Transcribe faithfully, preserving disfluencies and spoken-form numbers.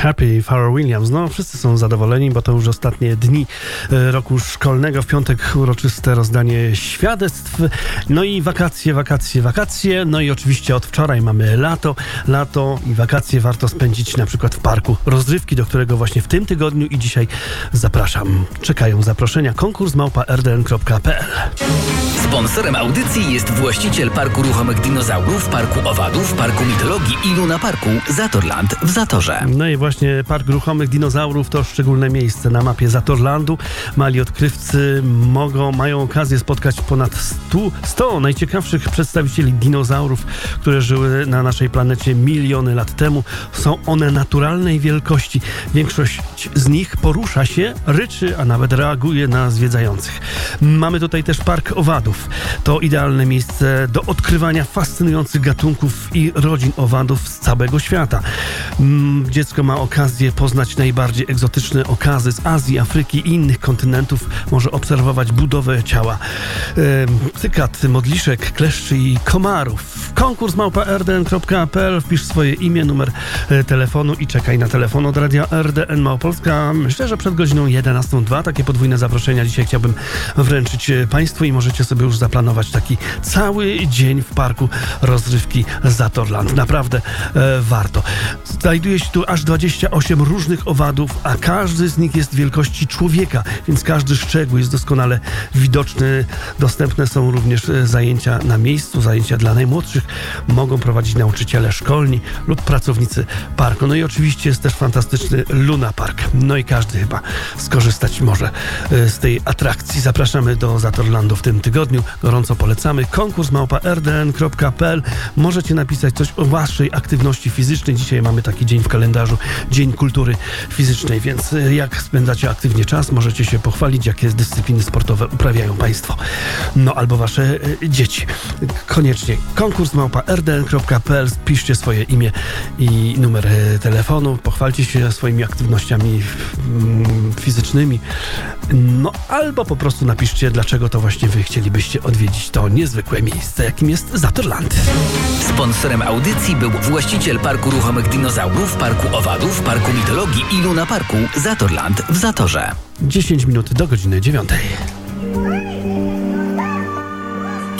Happy, Pharrell Williams. No, wszyscy są zadowoleni, bo to już ostatnie dni roku szkolnego. W piątek uroczyste rozdanie świadectw. No i wakacje, wakacje, wakacje. No i oczywiście od wczoraj mamy lato. Lato i wakacje warto spędzić na przykład w parku rozrywki, do którego właśnie w tym tygodniu i dzisiaj zapraszam. Czekają zaproszenia. Konkurs małpa r d n kropka p l. Sponsorem audycji jest właściciel Parku Ruchomych Dinozaurów, Parku Owadów, Parku Mitologii i Luna Parku Zatorland w Zatorze. No i właśnie Park Ruchomych Dinozaurów to szczególne miejsce na mapie Zatorlandu. Mali odkrywcy mogą, mają okazję spotkać ponad stu, stu najciekawszych przedstawicieli dinozaurów, które żyły na naszej planecie miliony lat temu. Są one naturalnej wielkości. Większość z nich porusza się, ryczy, a nawet reaguje na zwiedzających. Mamy tutaj też Park Owadów. To idealne miejsce do odkrywania fascynujących gatunków i rodzin owadów z całego świata. Dziecko ma okazję poznać najbardziej egzotyczne okazy z Azji, Afryki i innych kontynentów. Może obserwować budowę ciała cykat, modliszek, kleszczy i komarów. Konkurs małpa r d n kropka p l. Wpisz swoje imię, numer telefonu i czekaj na telefon od Radia R D N Małopolska. Myślę, że przed godziną jedenastą dwa takie podwójne zaproszenia dzisiaj chciałbym wręczyć Państwu i możecie sobie już zaplanować taki cały dzień w parku rozrywki Zatorland. Naprawdę e, warto. Znajduje się tu aż dwadzieścia osiem różnych owadów, a każdy z nich jest wielkości człowieka, więc każdy szczegół jest doskonale widoczny. Dostępne są również zajęcia na miejscu, zajęcia dla najmłodszych. Mogą prowadzić nauczyciele szkolni lub pracownicy parku. No i oczywiście jest też fantastyczny Luna Park. No i każdy chyba skorzystać może z tej atrakcji. Zapraszamy do Zatorlandu w tym tygodniu. Gorąco polecamy. Konkurs małpa r d n kropka p l. Możecie napisać coś o waszej aktywności fizycznej. Dzisiaj mamy taki dzień w kalendarzu, Dzień Kultury Fizycznej, więc jak spędzacie aktywnie czas, możecie się pochwalić, jakie dyscypliny sportowe uprawiają Państwo. No albo wasze e, dzieci. Koniecznie konkurs małpa r d n kropka p l. Piszcie swoje imię i numer e, telefonu. Pochwalcie się swoimi aktywnościami mm, fizycznymi. No albo po prostu napiszcie, dlaczego to właśnie wy chcielibyście odwiedzić to niezwykłe miejsce, jakim jest Zatorland. Sponsorem audycji był właściciel Parku Ruchomych Dinozaurów, Parku Owadów, Parku Mitologii i Luna Parku Zatorland w Zatorze. dziesięć minut do godziny dziewiątej.